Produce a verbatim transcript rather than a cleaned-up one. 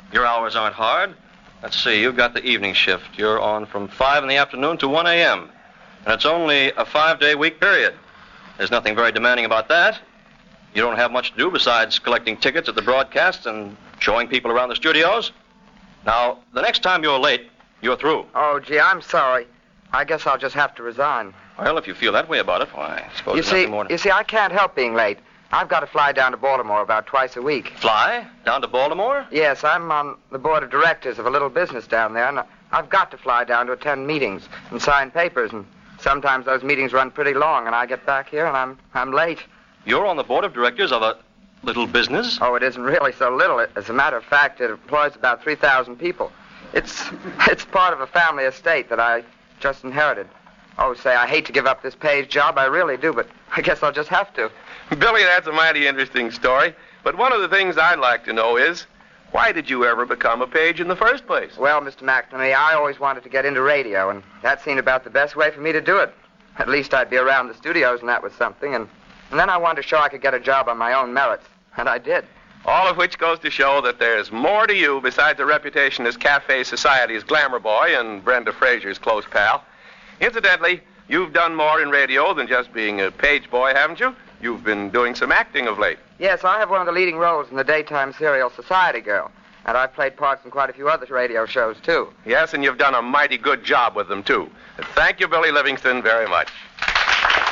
Your hours aren't hard. Let's see, you've got the evening shift. You're on from five in the afternoon to one a.m. And it's only a five-day week period. There's nothing very demanding about that. You don't have much to do besides collecting tickets at the broadcasts and showing people around the studios. Now, the next time you're late, you're through. Oh, gee, I'm sorry. I guess I'll just have to resign. Well, if you feel that way about it, why, I suppose you there's see, nothing more to... You see, I can't help being late. I've got to fly down to Baltimore about twice a week. Fly? Down to Baltimore? Yes, I'm on the board of directors of a little business down there, and I've got to fly down to attend meetings and sign papers, and sometimes those meetings run pretty long, and I get back here and I'm I'm late. You're on the board of directors of a little business? Oh, it isn't really so little. As a matter of fact, it employs about three thousand people. It's it's part of a family estate that I just inherited. Oh, say, I hate to give up this page job. I really do, but I guess I'll just have to. Billy, that's a mighty interesting story. But one of the things I'd like to know is, why did you ever become a page in the first place? Well, Mister McNamee, I always wanted to get into radio, and that seemed about the best way for me to do it. At least I'd be around the studios, and that was something. And, and then I wanted to show I could get a job on my own merits, and I did. All of which goes to show that there's more to you besides a reputation as Cafe Society's glamour boy and Brenda Fraser's close pal. Incidentally, you've done more in radio than just being a page boy, haven't you? You've been doing some acting of late. Yes, I have one of the leading roles in the daytime serial Society Girl. And I've played parts in quite a few other radio shows, too. Yes, and you've done a mighty good job with them, too. Thank you, Billy Livingston, very much.